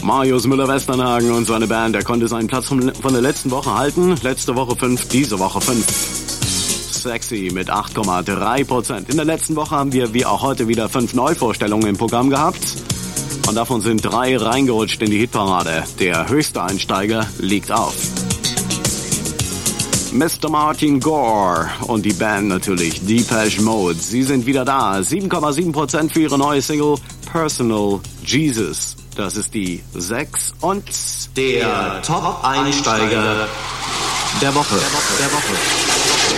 Marius Müller-Westernhagen und seine Band, der konnte seinen Platz von der letzten Woche halten. Letzte Woche 5, diese Woche 5. Sexy mit 8,3%. In der letzten Woche haben wir, wie auch heute, wieder 5 Neuvorstellungen im Programm gehabt. Und davon sind 3 reingerutscht in die Hitparade. Der höchste Einsteiger liegt auf. Mr. Martin Gore und die Band natürlich, Depeche Mode. Sie sind wieder da. 7,7% für ihre neue Single Personal Jesus. Das ist die 6 und der Top-Einsteiger der Woche.